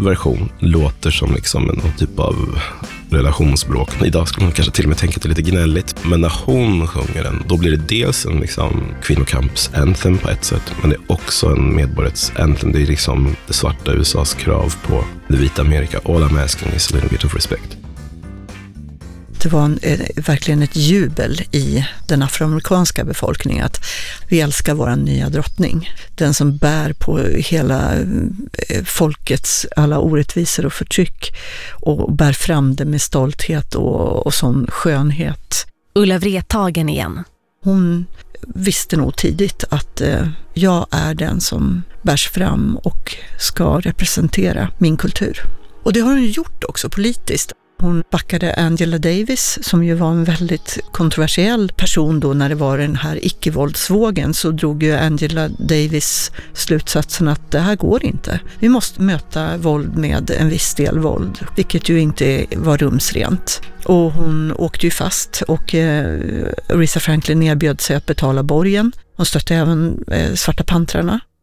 version låter som liksom en typ av relationsbråk. Idag skulle man kanske till och med tänka att det är lite gnälligt, men när hon sjunger den, då blir det dels en liksom kvinnokamps-anthem på ett sätt, men det är också en medborgars-anthem. Det är liksom det svarta USAs krav på det vita Amerika. All I'm asking is a little bit of respect. Det var verkligen ett jubel i den afroamerikanska befolkningen att vi älskar vår nya drottning. Den som bär på hela folkets alla orättvisor och förtryck och bär fram det med stolthet och sån skönhet. Ulla Wrethagen igen. Hon visste nog tidigt att jag är den som bärs fram och ska representera min kultur. Och det har hon gjort också politiskt. Hon backade Angela Davis, som ju var en väldigt kontroversiell person då när det var den här icke-våldsvågen, så drog ju Angela Davis slutsatsen att det här går inte. Vi måste möta våld med en viss del våld, vilket ju inte var rumsrent. Och hon åkte ju fast och Aretha Franklin erbjöd sig att betala borgen. Hon stötte även Svarta Pantrarna.